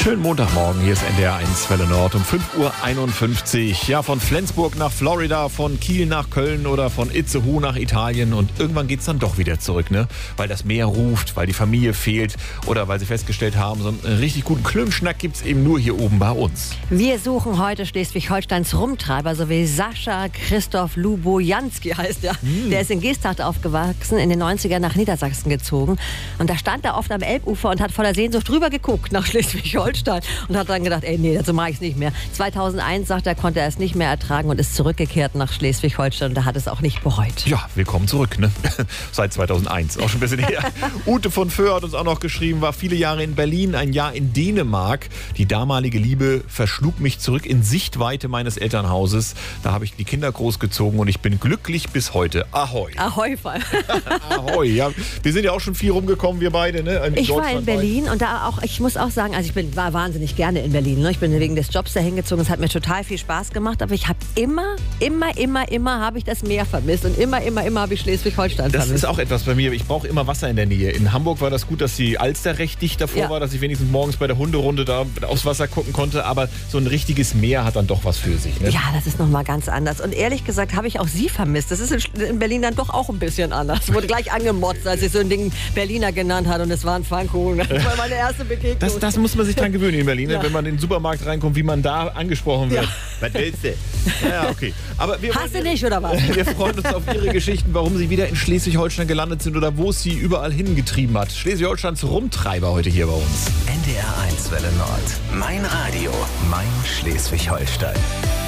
Schönen Montagmorgen, hier ist NDR 1 Welle Nord um 5:51 Uhr. Ja, von Flensburg nach Florida, von Kiel nach Köln oder von Itzehoe nach Italien. Und irgendwann geht's dann doch wieder zurück, ne? Weil das Meer ruft, weil die Familie fehlt oder weil sie festgestellt haben, so einen richtig guten Klönschnack gibt's eben nur hier oben bei uns. Wir suchen heute Schleswig-Holsteins Rumtreiber, so wie Sascha Christoph Lubojanski heißt er. Der ist in Geesthacht aufgewachsen, in den 90ern nach Niedersachsen gezogen. Und da stand er oft am Elbufer und hat voller Sehnsucht drüber geguckt nach Schleswig-Holstein und hat dann gedacht, nee, dazu mache ich es nicht mehr. 2001, sagt er, konnte er es nicht mehr ertragen und ist zurückgekehrt nach Schleswig-Holstein und er hat es auch nicht bereut. Ja, willkommen zurück, ne? Seit 2001, auch schon ein bisschen her. Ute von Föhr hat uns auch noch geschrieben, war viele Jahre in Berlin, ein Jahr in Dänemark. Die damalige Liebe verschlug mich zurück in Sichtweite meines Elternhauses. Da habe ich die Kinder großgezogen und ich bin glücklich bis heute. Ahoi. Ahoi, vor allem. Ahoi, ja. Wir sind ja auch schon viel rumgekommen, wir beide, ne? Ich war in Berlin und da auch, ich muss auch sagen, also ich war wahnsinnig gerne in Berlin. Ne? Ich bin wegen des Jobs da hingezogen. Es hat mir total viel Spaß gemacht, aber ich habe immer habe ich das Meer vermisst und immer habe ich Schleswig-Holstein vermisst. Das ist auch etwas bei mir. Ich brauche immer Wasser in der Nähe. In Hamburg war das gut, dass die Alster recht dicht davor war, dass ich wenigstens morgens bei der Hunderunde da aufs Wasser gucken konnte. Aber so ein richtiges Meer hat dann doch was für sich. Ne? Ja, das ist nochmal ganz anders. Und ehrlich gesagt habe ich auch Sie vermisst. Das ist in Berlin dann doch auch ein bisschen anders. Wurde gleich angemotzt, als ich so ein Ding Berliner genannt hat und es war ein Pfannkuchen. Das war meine erste Begegnung. Das muss man sich dran gewöhnen in Berlin, wenn man in den Supermarkt reinkommt, wie man da angesprochen wird. Was willst du? Ja, okay. Aber Hast du nicht, oder was? Wir freuen uns auf Ihre Geschichten, warum Sie wieder in Schleswig-Holstein gelandet sind oder wo es Sie überall hingetrieben hat. Schleswig-Holsteins Rumtreiber heute hier bei uns. NDR 1 Welle Nord. Mein Radio, mein Schleswig-Holstein.